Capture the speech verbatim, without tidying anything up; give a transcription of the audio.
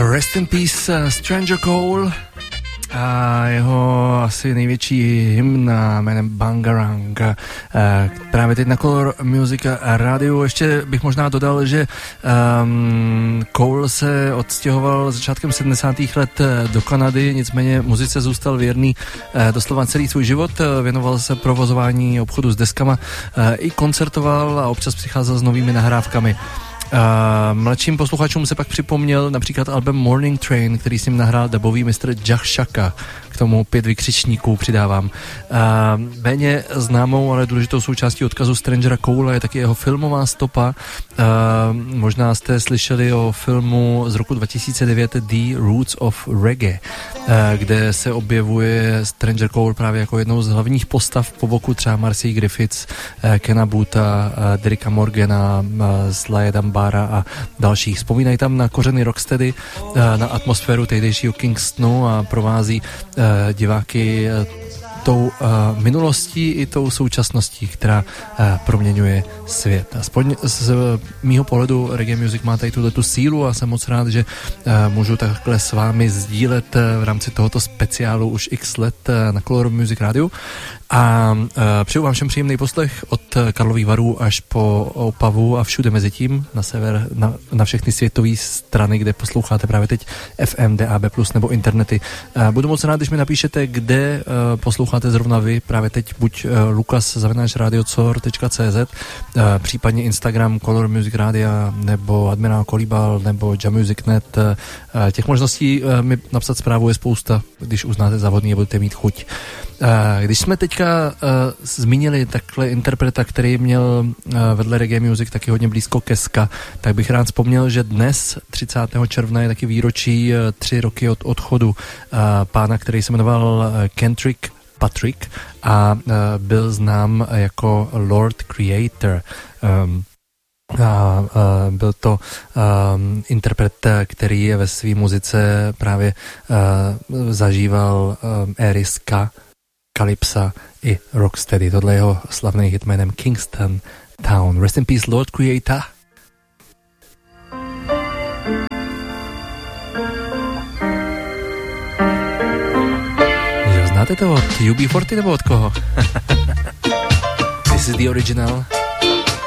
Rest in Peace Stranger Cole a jeho asi největší hymna jménem Bangarang. Právě teď na Color Music rádiu. Ještě bych možná dodal, že um, Cole se odstěhoval začátkem sedmdesátých let do Kanady, nicméně muzice zůstal věrný uh, doslova celý svůj život. Věnoval se provozování obchodu s deskama, uh, i koncertoval a občas přicházel s novými nahrávkami. Uh, mladším posluchačům se pak připomněl například album Morning Train, který s ním nahrál dubový mistr Jah Shaka. K tomu pět vykřičníků přidávám. Uh, méně známou, ale důležitou součástí odkazu Strangera Cole je taky jeho filmová stopa. Uh, možná jste slyšeli o filmu z roku dva tisíce devět The Roots of Reggae, uh, kde se objevuje Stranger Cole právě jako jednou z hlavních postav po boku třeba Marcy Griffiths, uh, Kena Bootha, uh, Derricka Morgana, uh, Slye Dunbara a dalších. Vzpomínají tam na kořeny rocksteady, uh, na atmosféru tehdejšího Kingstonu a provází uh, diváky tou uh, minulostí i tou současností, která uh, proměňuje svět. Aspoň z mýho pohledu reggae music má tady tuto sílu a jsem moc rád, že uh, můžu takhle s vámi sdílet uh, v rámci tohoto speciálu už x let uh, na Color Music rádiu. A uh, přeju vám všem příjemný poslech od Karlových Varů až po Opavu a všude mezi tím, na sever, na, na všechny světové strany, kde posloucháte právě teď F M, D A B plus, nebo internety. Uh, budu moc rád, když mi napíšete, kde uh, posloucháte zrovna vy, právě teď buď uh, lukas zavináč radiocor tečka cé zet, uh, případně Instagram Color Music Rádia, nebo Admirál Kolíbal, nebo Jamusic tečka net. Uh, těch možností uh, mi napsat zprávu je spousta, když uznáte za vhodný a budete mít chuť. Když jsme teďka uh, zmínili takhle interpreta, který měl uh, vedle reggae music taky hodně blízko ke ska, tak bych rád vzpomněl, že dnes, třicátého června, je taky výročí uh, tři roky od odchodu uh, pána, který se jmenoval uh, Kendrick Patrick a uh, byl znám jako Lord Creator. Um, A, uh, byl to um, interpret, který je ve své muzice právě uh, zažíval um, éry ska, Calypsa i rocksteady. Tohle je jeho slavný hit jménem Kingston Town. Rest in peace, Lord Creator. Že znáte to od U B čtyřicet nebo od koho? This is the original.